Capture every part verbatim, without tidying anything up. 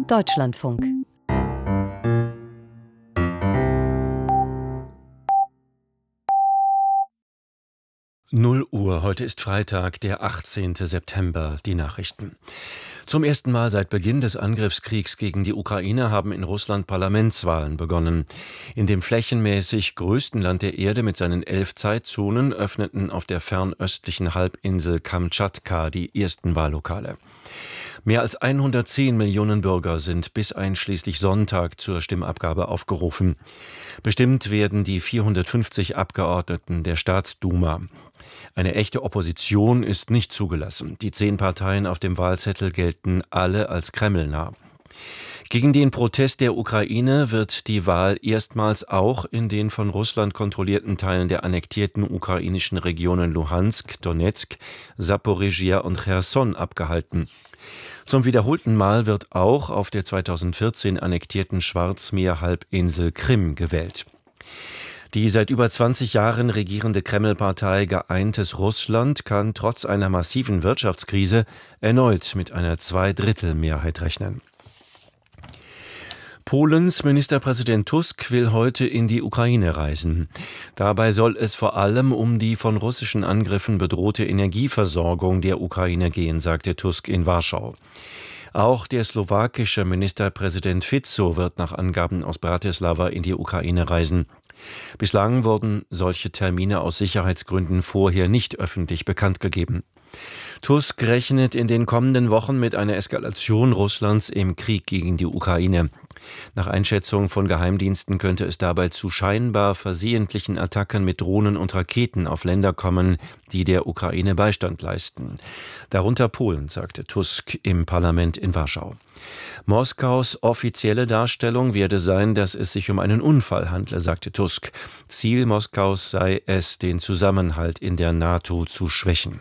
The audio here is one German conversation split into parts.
Deutschlandfunk. null Uhr, heute ist Freitag, der achtzehnten September, die Nachrichten. Zum ersten Mal seit Beginn des Angriffskriegs gegen die Ukraine haben in Russland Parlamentswahlen begonnen. In dem flächenmäßig größten Land der Erde mit seinen elf Zeitzonen öffneten auf der fernöstlichen Halbinsel Kamtschatka die ersten Wahllokale. Mehr als hundertzehn Millionen Bürger sind bis einschließlich Sonntag zur Stimmabgabe aufgerufen. Bestimmt werden die vierhundertfünfzig Abgeordneten der Staatsduma. Eine echte Opposition ist nicht zugelassen. Die zehn Parteien auf dem Wahlzettel gelten alle als kremlnah. Gegen den Protest der Ukraine wird die Wahl erstmals auch in den von Russland kontrollierten Teilen der annektierten ukrainischen Regionen Luhansk, Donezk, Saporischschja und Cherson abgehalten. Zum wiederholten Mal wird auch auf der zweitausendvierzehn annektierten Schwarzmeerhalbinsel Krim gewählt. Die seit über zwanzig Jahren regierende Kreml-Partei Geeintes Russland kann trotz einer massiven Wirtschaftskrise erneut mit einer Zweidrittelmehrheit rechnen. Polens Ministerpräsident Tusk will heute in die Ukraine reisen. Dabei soll es vor allem um die von russischen Angriffen bedrohte Energieversorgung der Ukraine gehen, sagte Tusk in Warschau. Auch der slowakische Ministerpräsident Fico wird nach Angaben aus Bratislava in die Ukraine reisen. Bislang wurden solche Termine aus Sicherheitsgründen vorher nicht öffentlich bekannt gegeben. Tusk rechnet in den kommenden Wochen mit einer Eskalation Russlands im Krieg gegen die Ukraine. Nach Einschätzung von Geheimdiensten könnte es dabei zu scheinbar versehentlichen Attacken mit Drohnen und Raketen auf Länder kommen, die der Ukraine Beistand leisten. Darunter Polen, sagte Tusk im Parlament in Warschau. Moskaus offizielle Darstellung werde sein, dass es sich um einen Unfall handle, sagte Tusk. Ziel Moskaus sei es, den Zusammenhalt in der NATO zu schwächen.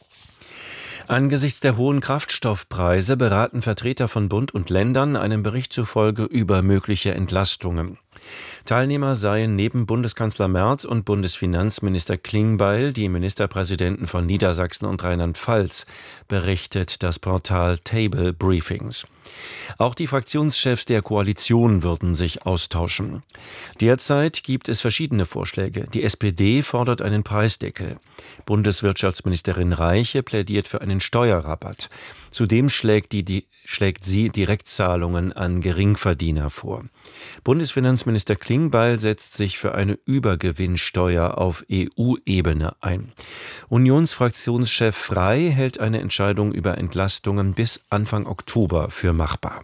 Angesichts der hohen Kraftstoffpreise beraten Vertreter von Bund und Ländern einem Bericht zufolge über mögliche Entlastungen. Teilnehmer seien neben Bundeskanzler Merz und Bundesfinanzminister Klingbeil die Ministerpräsidenten von Niedersachsen und Rheinland-Pfalz, berichtet das Portal Table Briefings. Auch die Fraktionschefs der Koalition würden sich austauschen. Derzeit gibt es verschiedene Vorschläge. Die S P D fordert einen Preisdeckel. Bundeswirtschaftsministerin Reiche plädiert für einen Steuerrabatt. Zudem schlägt, die, die, schlägt sie Direktzahlungen an Geringverdiener vor. Bundesfinanzminister Klingbeil setzt sich für eine Übergewinnsteuer auf E U-Ebene ein. Unionsfraktionschef Frey hält eine Entscheidung über Entlastungen bis Anfang Oktober für machbar.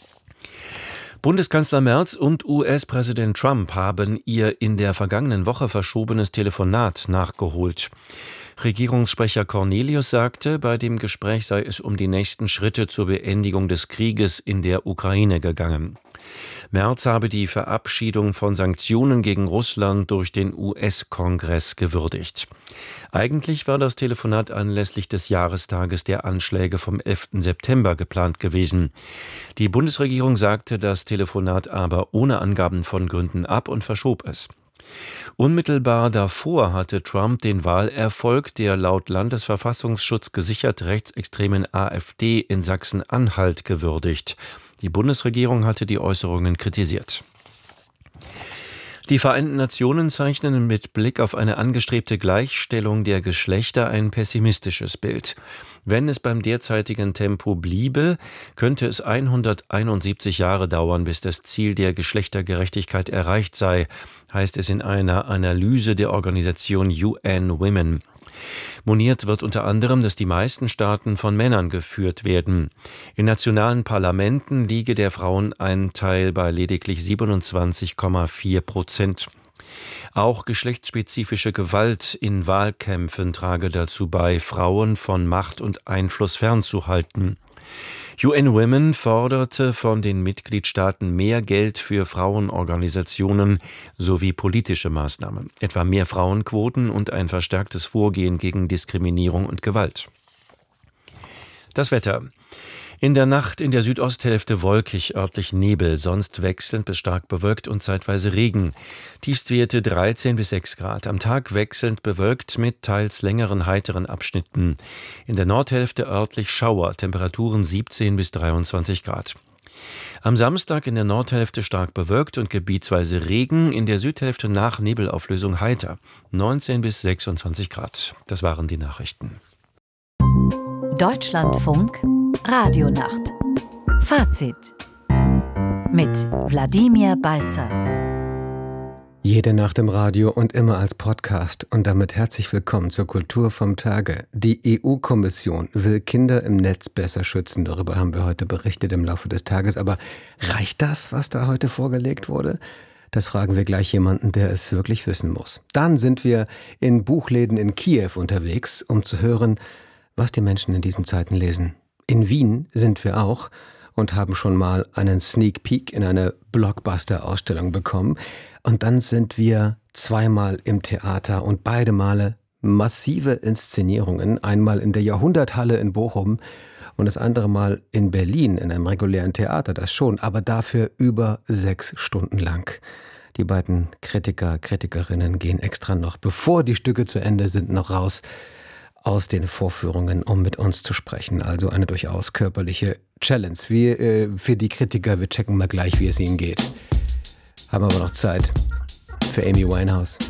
Bundeskanzler Merz und U S-Präsident Trump haben ihr in der vergangenen Woche verschobenes Telefonat nachgeholt. Regierungssprecher Cornelius sagte, bei dem Gespräch sei es um die nächsten Schritte zur Beendigung des Krieges in der Ukraine gegangen. Merz habe die Verabschiedung von Sanktionen gegen Russland durch den U S-Kongress gewürdigt. Eigentlich war das Telefonat anlässlich des Jahrestages der Anschläge vom elften September geplant gewesen. Die Bundesregierung sagte das Telefonat aber ohne Angaben von Gründen ab und verschob es. Unmittelbar davor hatte Trump den Wahlerfolg der laut Landesverfassungsschutz gesichert rechtsextremen AfD in Sachsen-Anhalt gewürdigt. Die Bundesregierung hatte die Äußerungen kritisiert. Die Vereinten Nationen zeichnen mit Blick auf eine angestrebte Gleichstellung der Geschlechter ein pessimistisches Bild. Wenn es beim derzeitigen Tempo bliebe, könnte es hunderteinundsiebzig Jahre dauern, bis das Ziel der Geschlechtergerechtigkeit erreicht sei, heißt es in einer Analyse der Organisation U N Women. Moniert wird unter anderem, dass die meisten Staaten von Männern geführt werden. In nationalen Parlamenten liege der Frauenanteil bei lediglich siebenundzwanzig Komma vier Prozent. Auch geschlechtsspezifische Gewalt in Wahlkämpfen trage dazu bei, Frauen von Macht und Einfluss fernzuhalten. U N Women forderte von den Mitgliedstaaten mehr Geld für Frauenorganisationen sowie politische Maßnahmen, etwa mehr Frauenquoten und ein verstärktes Vorgehen gegen Diskriminierung und Gewalt. Das Wetter. In der Nacht in der Südosthälfte wolkig, örtlich Nebel, sonst wechselnd bis stark bewölkt und zeitweise Regen. Tiefstwerte dreizehn bis sechs Grad. Am Tag wechselnd bewölkt mit teils längeren heiteren Abschnitten. In der Nordhälfte örtlich Schauer, Temperaturen siebzehn bis dreiundzwanzig Grad. Am Samstag in der Nordhälfte stark bewölkt und gebietsweise Regen, in der Südhälfte nach Nebelauflösung heiter. neunzehn bis sechsundzwanzig Grad. Das waren die Nachrichten. Deutschlandfunk Radionacht. Fazit mit Wladimir Balzer. Jede Nacht im Radio und immer als Podcast. Und damit herzlich willkommen zur Kultur vom Tage. Die E U-Kommission will Kinder im Netz besser schützen. Darüber haben wir heute berichtet im Laufe des Tages. Aber reicht das, was da heute vorgelegt wurde? Das fragen wir gleich jemanden, der es wirklich wissen muss. Dann sind wir in Buchläden in Kiew unterwegs, um zu hören, was die Menschen in diesen Zeiten lesen. In Wien sind wir auch und haben schon mal einen Sneak Peek in eine Blockbuster-Ausstellung bekommen. Und dann sind wir zweimal im Theater und beide Male massive Inszenierungen. Einmal in der Jahrhunderthalle in Bochum und das andere Mal in Berlin in einem regulären Theater, das schon, aber dafür über sechs Stunden lang. Die beiden Kritiker, Kritikerinnen gehen extra noch, bevor die Stücke zu Ende sind, noch raus aus den Vorführungen, um mit uns zu sprechen. Also eine durchaus körperliche Challenge. Wir, äh, für die Kritiker, wir checken mal gleich, wie es ihnen geht. Haben aber noch Zeit für Amy Winehouse.